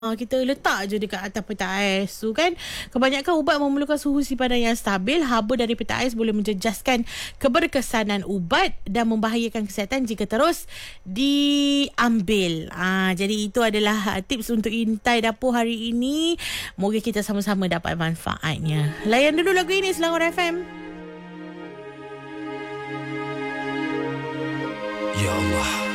Kita letak je dekat atas peta ais tu kan. Kebanyakan ubat memerlukan suhu simpanan yang stabil. Haba dari peta ais boleh menjejaskan keberkesanan ubat dan membahayakan kesihatan jika terus diambil. Jadi itu adalah tips untuk intai dapur hari ini. Moga kita sama-sama dapat manfaatnya. Layan dulu lagu ini Selangor FM. Ya Allah,